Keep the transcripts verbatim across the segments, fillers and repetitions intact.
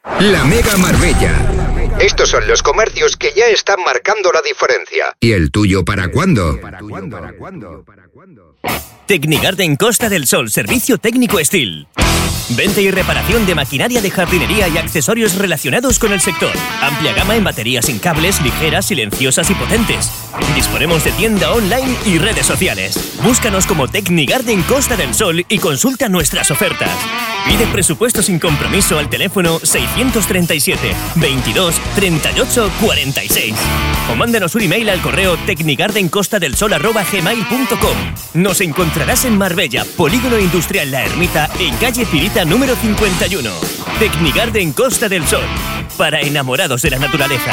La Mega Marbella. Estos son los comercios que ya están marcando la diferencia. ¿Y el tuyo para cuándo? Tecnigarden Costa del Sol, servicio técnico Steel. Venta y reparación de maquinaria de jardinería y accesorios relacionados con el sector. Amplia gama en baterías sin cables, ligeras, silenciosas y potentes. Disponemos de tienda online y redes sociales. Búscanos como Tecnigarden Costa del Sol y consulta nuestras ofertas. Pide presupuesto sin compromiso al teléfono seiscientos treinta y siete, veintidós, treinta y ocho, cuarenta y seis. O mándanos un email al correo tecnigardencostadelsol arroba gmail punto com. Nos encontrarás en Marbella, Polígono Industrial La Ermita, en calle Pirita número cincuenta y uno. Tecnigarden Costa del Sol, para enamorados de la naturaleza.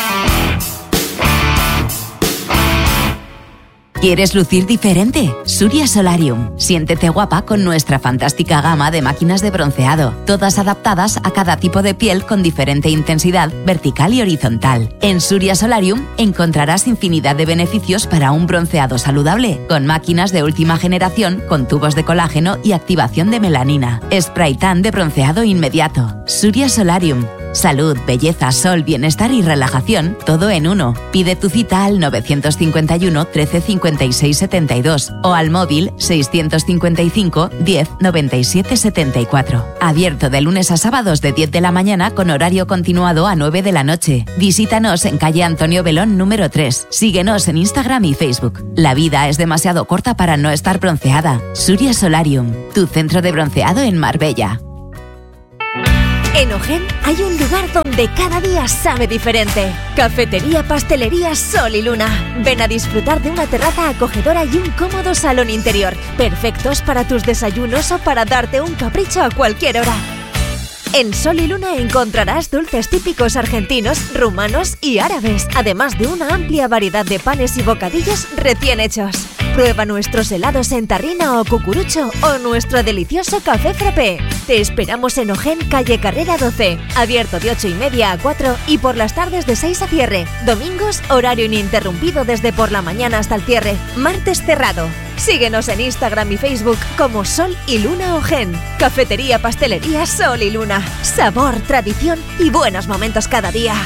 ¿Quieres lucir diferente? Suria Solarium. Siéntete guapa con nuestra fantástica gama de máquinas de bronceado, todas adaptadas a cada tipo de piel con diferente intensidad vertical y horizontal. En Suria Solarium encontrarás infinidad de beneficios para un bronceado saludable, con máquinas de última generación con tubos de colágeno y activación de melanina. Spray tan de bronceado inmediato. Suria Solarium. Salud, belleza, sol, bienestar y relajación, todo en uno. Pide tu cita al novecientos cincuenta y uno, trece, cincuenta y seis, setenta y dos o al móvil seiscientos cincuenta y cinco, diez, noventa y siete, setenta y cuatro. Abierto de lunes a sábados de diez de la mañana con horario continuado a nueve de la noche. Visítanos en calle Antonio Belón número tres. Síguenos en Instagram y Facebook. La vida es demasiado corta para no estar bronceada. Suria Solarium, tu centro de bronceado en Marbella. En Ojén hay un lugar donde cada día sabe diferente. Cafetería, pastelería, Sol y Luna. Ven a disfrutar de una terraza acogedora y un cómodo salón interior, perfectos para tus desayunos o para darte un capricho a cualquier hora. En Sol y Luna encontrarás dulces típicos argentinos, rumanos y árabes, además de una amplia variedad de panes y bocadillos recién hechos. Prueba nuestros helados en tarrina o cucurucho o nuestro delicioso café frappé. Te esperamos en Ojén, calle Carrera doce, abierto de ocho y media a cuatro y por las tardes de seis a cierre. Domingos, horario ininterrumpido desde por la mañana hasta el cierre. Martes cerrado. Síguenos en Instagram y Facebook como Sol y Luna Ojén. Cafetería, pastelería, Sol y Luna. Sabor, tradición y buenos momentos cada día.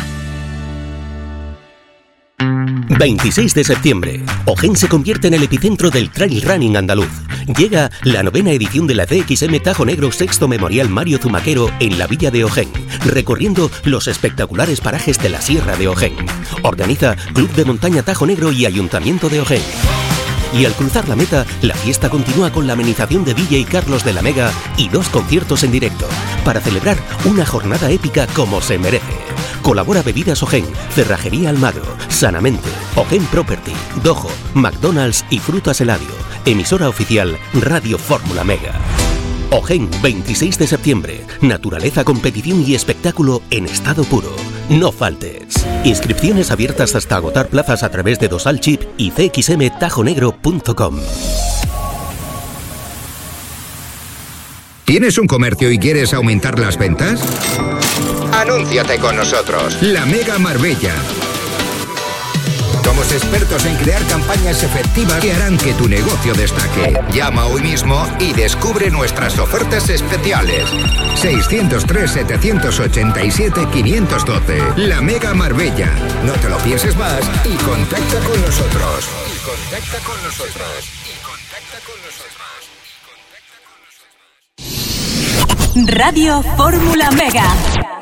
veintiséis de septiembre. Ojén se convierte en el epicentro del trail running andaluz. Llega la novena edición de la C X M Tajo Negro Sexto Memorial Mario Zumaquero en la villa de Ojén, recorriendo los espectaculares parajes de la Sierra de Ojén. Organiza Club de Montaña Tajo Negro y Ayuntamiento de Ojén. Y al cruzar la meta, la fiesta continúa con la amenización de D J Carlos de la Mega y dos conciertos en directo, para celebrar una jornada épica como se merece. Colabora Bebidas Ojén, Cerrajería Almagro, Sanamente, Ojén Property, Dojo, McDonald's y Frutas Eladio. Emisora oficial Radio Fórmula Mega. Ojén, veintiséis de septiembre. Naturaleza, competición y espectáculo en estado puro. No faltes. Inscripciones abiertas hasta agotar plazas a través de Dosal Chip y c x m tajo negro punto com. ¿Tienes un comercio y quieres aumentar las ventas? Anúnciate con nosotros. La Mega Marbella. Somos expertos en crear campañas efectivas que harán que tu negocio destaque. Llama hoy mismo y descubre nuestras ofertas especiales. seiscientos tres, setecientos ochenta y siete, quinientos doce. La Mega Marbella. No te lo pienses más y contacta con nosotros. Y contacta con nosotros. Y contacta con nosotros. Radio Fórmula Mega.